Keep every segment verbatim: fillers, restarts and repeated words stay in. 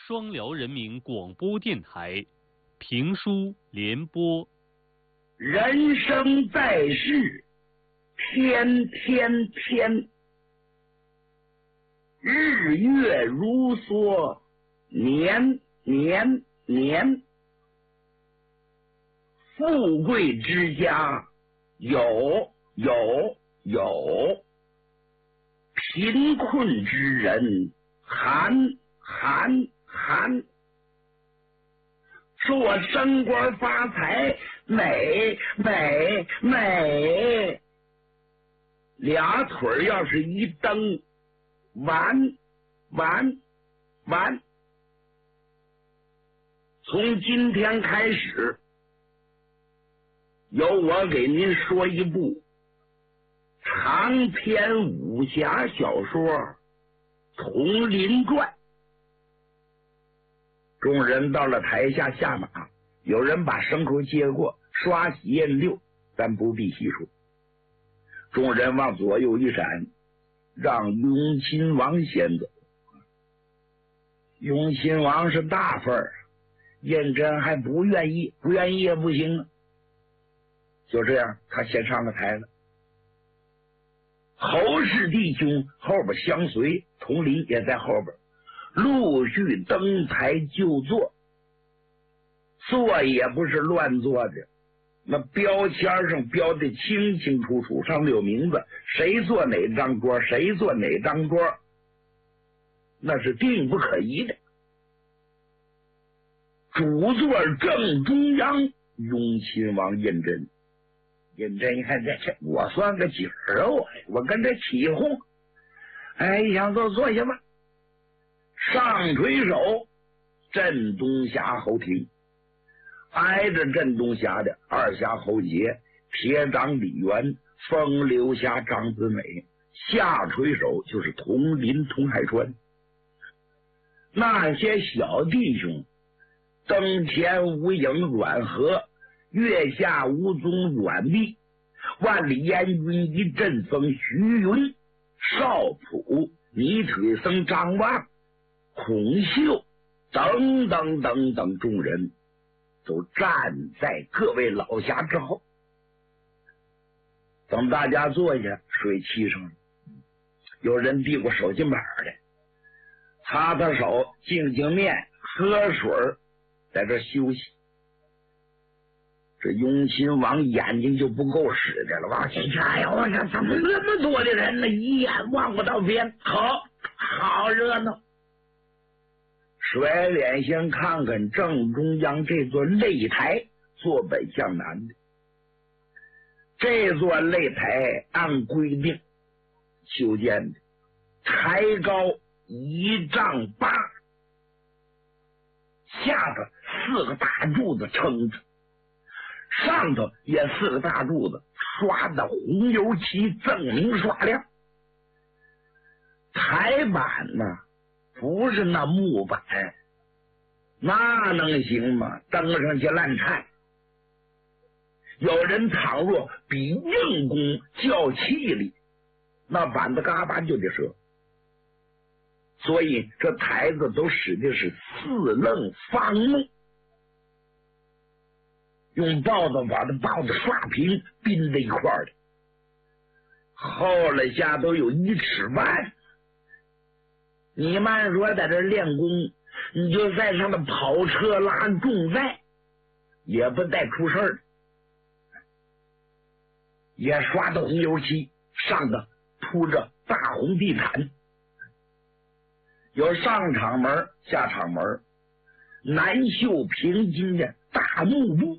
双辽人民广播电台评书联播。 人生在世，天天天，日月如梭，年年年。富贵之家有有有，贫困之人寒寒寒。说我升官发财美美美，俩腿要是一蹬，完完完。从今天开始，由我给您说一部长篇武侠小说《佟林传》。众人到了台下下马，有人把牲口接过，刷洗验六，咱不必细说。众人往左右一闪，让雍亲王先走。雍亲王是大份儿，胤禛还不愿意，不愿意也不行啊。就这样，他先上了台了。侯氏弟兄后边相随，佟林也在后边，陆续登台就坐。坐也不是乱坐的，那标签上标的清清楚楚，上面有名字，谁坐哪张桌，谁坐哪张桌，那是定不可疑的。主座正中央，雍亲王胤禛。胤禛一看，这这我算个景儿啊，我我跟这起哄，哎，一想坐坐下吧。上垂手，镇东峡侯廷，挨着镇东峡的二峡侯杰、铁掌李元、风流峡张子美，下垂手就是佟林、佟海川。那些小弟兄，登前无影阮和，月下无踪阮密，万里烟云一阵风徐云，少普、泥腿僧张望、孔秀等等等等众人都站在各位老侠之后。等大家坐下，水沏上了，有人递过手巾板来，擦擦手，净净面，喝水，在这休息。这雍亲王眼睛就不够使的了，往前去，哎呀，我看怎么那么多的人呢？一眼望不到边，好好热闹。甩脸先看看正中央这座擂台，坐北向南的。这座擂台按规定修建的，台高一丈八，下头四个大柱子撑着，上头也四个大柱子刷的红油漆锃明刷亮。台板呢，不是那木板，那能行吗？登上去烂颤。有人倘若比硬功较气力，那板子嘎巴就得折。所以这台子都使的是四棱方木，用刨子把它刨子刷平，并在一块儿的，后来下都有一尺半。你慢说在这练功，你就在上面跑车拉重载，也不带出事儿，也刷的红油漆，上头铺着大红地毯，有上场门下场门，南绣平金的大幕布，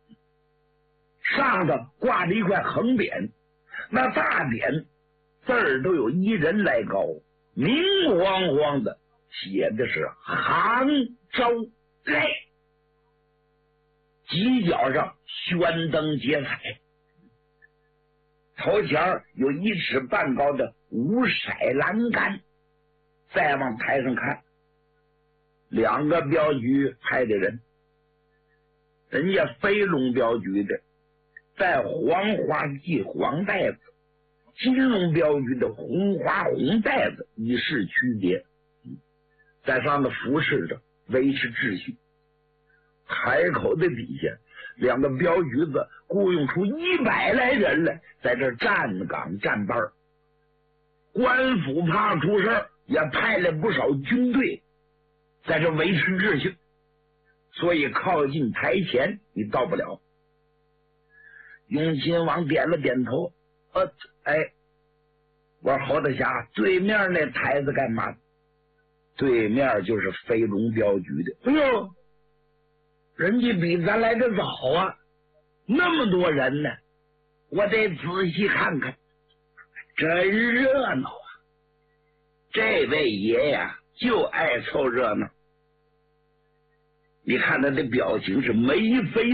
上头挂着一块横匾，那大匾字儿都有一人来高，明晃晃的写的是杭州擂，犄角上宣灯结彩，头前有一尺半高的五色栏杆。再往台上看，两个镖局派的人，人家飞龙镖局的带黄花系黄带子，金龙镖局的红花红带子，以示区别。在上面服侍着维持秩序。海口的底下，两个镖局子雇佣出一百来人来，在这站岗站班。官府怕出事，也派了不少军队在这维持秩序，所以靠近台前你到不了。雍亲王点了点头，呃，哎，我说侯大侠，对面那台子干嘛？对面就是飞龙镖局的。哎呦，人家比咱来的早啊，那么多人呢，我得仔细看看，真热闹啊！这位爷呀，就爱凑热闹。你看他的表情是眉飞